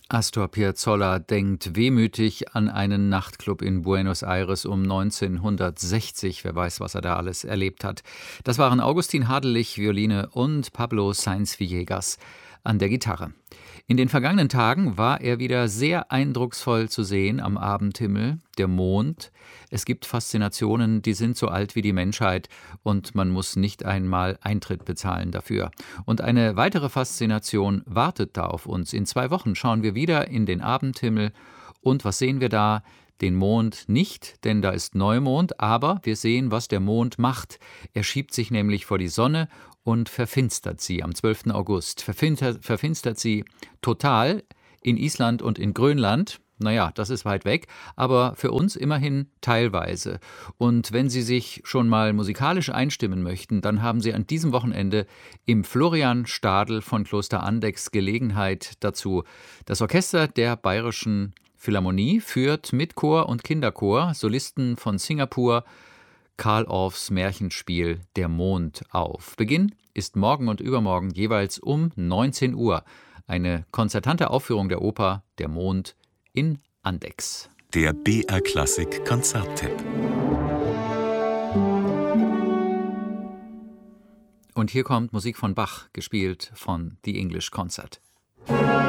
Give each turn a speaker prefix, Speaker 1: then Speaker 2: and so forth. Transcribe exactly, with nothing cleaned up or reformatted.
Speaker 1: Astor Piazzolla denkt wehmütig an einen Nachtclub in Buenos Aires um neunzehnhundertsechzig. Wer weiß, was er da alles erlebt hat. Das waren Augustin Hadelich, Violine, und Pablo Sáenz Villegas an der Gitarre. In den vergangenen Tagen war er wieder sehr eindrucksvoll zu sehen am Abendhimmel, der Mond. Es gibt Faszinationen, die sind so alt wie die Menschheit und man muss nicht einmal Eintritt bezahlen dafür. Und eine weitere Faszination wartet da auf uns. In zwei Wochen schauen wir wieder in den Abendhimmel und was sehen wir da? Den Mond nicht, denn da ist Neumond, aber wir sehen, was der Mond macht. Er schiebt sich nämlich vor die Sonne und verfinstert sie am zwölften August. Verfinstert, verfinstert sie total in Island und in Grönland. Naja, das ist weit weg, aber für uns immerhin teilweise. Und wenn Sie sich schon mal musikalisch einstimmen möchten, dann haben Sie an diesem Wochenende im Florian Stadl von Kloster Andechs Gelegenheit dazu. Das Orchester der Bayerischen Philharmonie führt mit Chor und Kinderchor Solisten von Singapur Carl Orffs Märchenspiel Der Mond auf. Beginn ist morgen und übermorgen jeweils um neunzehn Uhr. Eine konzertante Aufführung der Oper Der Mond in Andechs.
Speaker 2: Der B R Klassik Konzerttipp.
Speaker 1: Und hier kommt Musik von Bach, gespielt von The English Concert.